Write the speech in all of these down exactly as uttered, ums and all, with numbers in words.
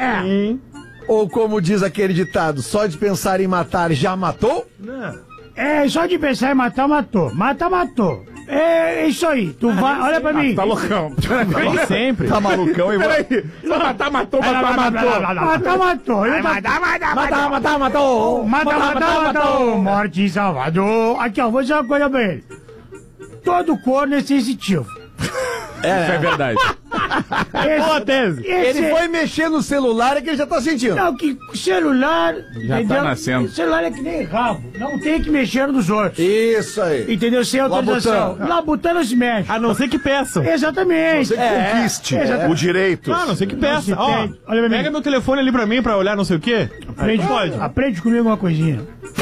É. Sim. Ou como diz aquele ditado, só de pensar em matar já matou? Não. É, só de pensar em matar, matou. Mata, matou. É isso aí. Tu vai, olha pra mim. Tá loucão. Nem sempre. Tá malucão e vai. Peraí. Só matar, matou, matar, matou. Mata, matou. Eu Matar, matar, matar, matou! Mata, mata, matou. Morte em Salvador. Aqui, ó, vou dizer uma coisa pra ele. Todo corno é sensitivo. Isso é verdade. Esse, Boa tese. esse- Ele foi mexer no celular e que ele já tá sentindo. Não, que celular... Já tá entendeu? nascendo. Celular é que nem rabo. Não tem que mexer nos outros. Isso aí. Entendeu? Sem autorização. Labutã. Labutã não se mexe. A não ser que peçam. Exatamente. Você conquiste É. o direito. Ah, a não ser que peça. se Ó, tem. Olha pra mim. pega meu telefone ali pra mim pra olhar não sei o quê. Aprende, Pode. aprende comigo uma coisinha.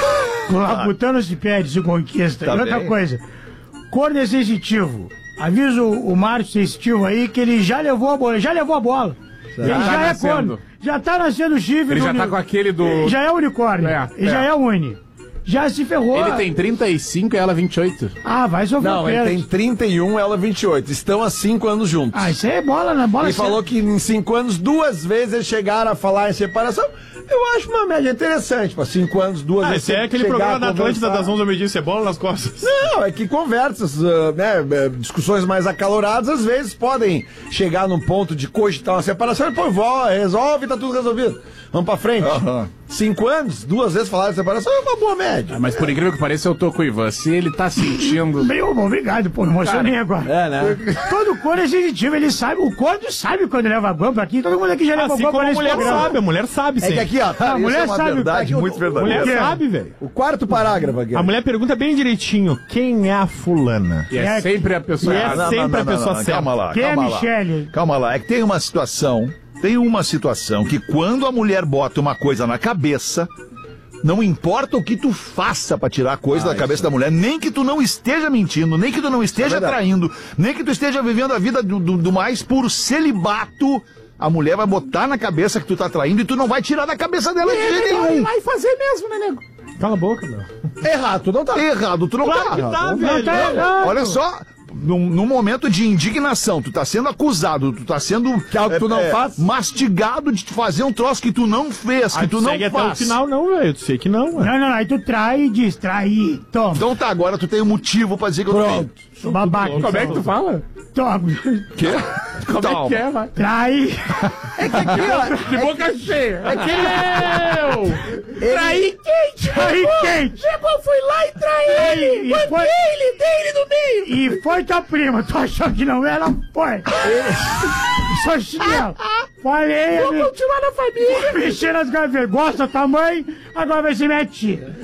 O labutã não se perde, se conquista. Tá e outra bem. coisa. Corno é sensitivo. Avisa o, o Márcio sensitivo aí que ele já levou a bola. Já levou a bola. Ele tá já é nascendo. corno. Já tá nascendo chifre. Ele do já tá uni- com aquele do... Já é unicórnio. É, ele já é. é uni. Já se ferrou. Ele tem trinta e cinco e ela vinte e oito. Ah, vai sofrer. Não, ele pênalti. tem trinta e um, ela vinte e oito. Estão há cinco anos juntos. Ah, isso aí é bola, né? Bola Ele certa. falou que em cinco anos, duas vezes eles chegaram a falar em separação. Eu acho uma média interessante. Para cinco anos, duas Ah, vezes. esse é aquele chegar programa a da Atlântida conversar. das onze ao meio-dia, cebola nas costas. Não, é que conversas, ah, né, eh, discussões mais acaloradas, às vezes podem chegar num ponto de cogitar uma separação e, pô, vó, resolve, tá tudo resolvido. Vamos pra frente. Aham. Cinco anos, duas vezes falar de separação é uma boa média. Mas por incrível que pareça, eu tô com o Ivan. Se ele tá sentindo... Meu, obrigado, pô, não emocionei agora. É, né? Todo corno é sensitivo, ele sabe, o corno sabe quando leva bampa aqui, todo mundo aqui já leva Assim bampa como a nesse mulher programa. sabe, a mulher sabe, É sim. que aqui, ó, tá, A mulher Isso é uma sabe, verdade o- muito o- verdadeira. Mulher quê? sabe, velho. o quarto parágrafo aqui. A mulher pergunta bem direitinho, quem é a fulana? E é sempre a pessoa E é errada. sempre a pessoa certa. Calma lá, Quem é calma lá. Michele? Calma lá, é que tem uma situação, tem uma situação que quando a mulher bota uma coisa na cabeça, não importa o que tu faça pra tirar a coisa da cabeça da mulher, nem que tu não esteja mentindo, nem que tu não esteja verdade. traindo, nem que tu esteja vivendo a vida do, do, do mais puro celibato, a mulher vai botar na cabeça que tu tá traindo e tu não vai tirar da cabeça dela de jeito nenhum. Vai fazer mesmo, né, nego? Cala a boca, meu. Errado, tu não tá. Errado, tu não Claro tá. que tá, Não velho. tá errado. Olha só, num, num momento de indignação, tu tá sendo acusado, tu tá sendo Que é algo que tu não faz? mastigado de fazer um troço que tu não fez, que Aí tu tu não segue até o faz. final, não, velho. Eu sei que não, velho. Não, não, não, aí tu trai e diz, traí, toma, Então tá, agora tu tem um motivo pra dizer que eu Pronto. sou babaca, Como é que tu fala? toma, Quê? Como é que é, vai? trai, De boca cheia. É que ele... Traí quente. trai quente, Chegou, fui lá e traí ele, e foi, ele, dei ele no meio. e foi tua prima, tu achou que não era, foi, sou chinelo, falei, Vou ele, continuar na família. mexer nas gavetas, gosta da tua mãe, agora vai ser minha tia.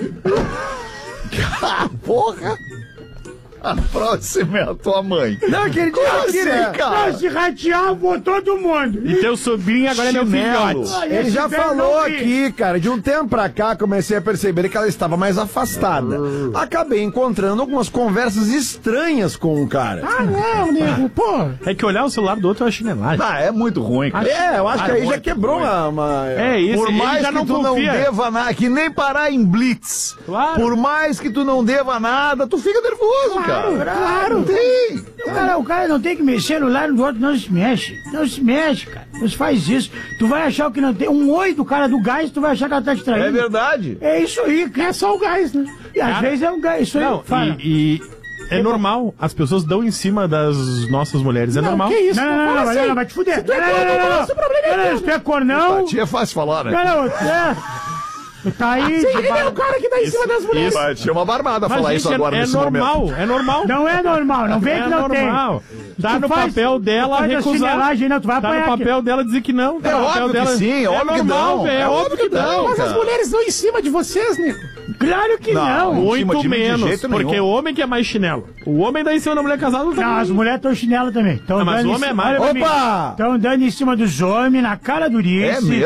Porra! A próxima é a tua mãe. Não, aquele dia aqui, né? Não, se ratear, vou todo mundo. E teu sobrinho agora é meu Chinelo. filhote. Aí Ele esse já velho falou não ri. aqui, cara, de um tempo pra cá, comecei a perceber que ela estava mais afastada. Acabei encontrando algumas conversas estranhas com o cara. Ah, não, nego, pô. É que olhar o celular do outro é uma chinelagem. Ah, é muito ruim, cara. É, eu acho que aí já muito quebrou ruim. uma... uma- É isso, Por ele mais já que não tu não confia. deva nada, que nem parar em blitz. Claro. Por mais que tu não deva nada, tu fica nervoso, cara. claro. Tem. O cara, o cara não tem que mexer no lado do outro, não se mexe. Não se mexe, cara. Não se faz isso. Tu vai achar que não tem. Um oi do cara do gás, tu vai achar que ela tá te traindo. É verdade. É isso aí, cara. É só o gás, né? E às Cara, vezes é um gás. Isso aí. Não, fala. e, e é normal. As pessoas dão em cima das nossas mulheres. É normal. Que isso? Não, não, não, fala não, não, assim. não, vai te fuder. Se tu é Não, não, corno, não, não, não, esse problema é não, não, teu. se tu é cornão. Pra ti é fácil falar, né? Não, não, é. Tu tá aí. Sim, de ele é ba- o cara que dá em cima das mulheres. Vai te uma barbada Mas, falar gente, isso agora é, é nesse normal, momento. é normal. Não é normal, não vem É que não normal. tem. Tá Tu no faz- papel dela tu faz a recusar. chinelagem, não, tu vai Tá no apanhar aqui. papel dela dizer que não. Tá É no papel óbvio que dela... sim, é óbvio que normal, não. velho, É é óbvio óbvio que que não. não. Mas as cara. mulheres dão em cima de vocês, Nico. Claro que Não, não. muito Muito de menos, jeito porque nenhum. o homem que é mais chinelo. O homem dá em cima da mulher casada não tá Não, as mulheres estão chinelo também. Tão Ah, mas dando o em homem é cima- mais. olha pra mim. Opa! Estão dando em cima dos homens, na cara durice. É mesmo?